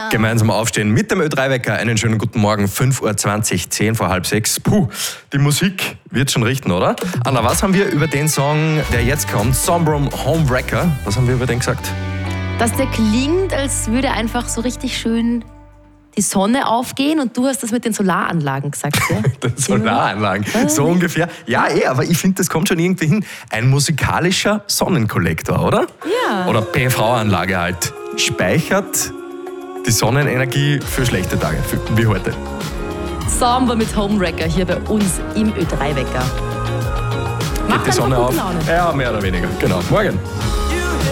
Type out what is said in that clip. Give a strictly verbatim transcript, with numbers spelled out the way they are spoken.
Gemeinsam aufstehen mit dem Ö drei Wecker. Einen schönen guten Morgen, fünf Uhr zwanzig, zehn vor halb sechs. Puh, die Musik wird schon richten, oder? Anna, was haben wir über den Song, der jetzt kommt, Sombrum Homewrecker, was haben wir über den gesagt? Dass der klingt, als würde einfach so richtig schön die Sonne aufgehen, und du hast das mit den Solaranlagen gesagt, ja? Den Solaranlagen, so ungefähr. Ja, eh, aber ich finde, das kommt schon irgendwie hin. Ein musikalischer Sonnenkollektor, oder? Ja. Oder P V-Anlage halt. Speichert die Sonnenenergie für schlechte Tage, für, wie heute. Samba mit Homewrecker hier bei uns im Ö drei Wecker. Geht die Sonne auf? Ja, mehr oder weniger. Genau. Morgen.